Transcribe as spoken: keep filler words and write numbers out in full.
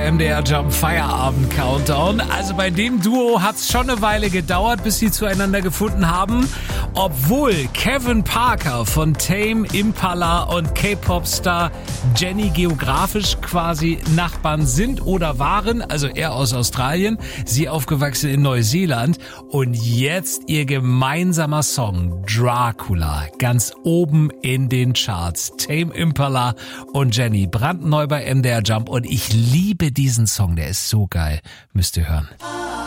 M D R Jump Feierabend Countdown. Also bei dem Duo hat's schon eine Weile gedauert, bis sie zueinander gefunden haben. Obwohl Kevin Parker von Tame Impala und K-Pop-Star Jennie geografisch quasi Nachbarn sind oder waren, also er aus Australien, sie aufgewachsen in Neuseeland. Und jetzt ihr gemeinsamer Song Dracula, ganz oben in den Charts. Tame Impala und Jennie, brandneu bei M D R Jump. Und ich liebe diesen Song, der ist so geil. Müsst ihr hören.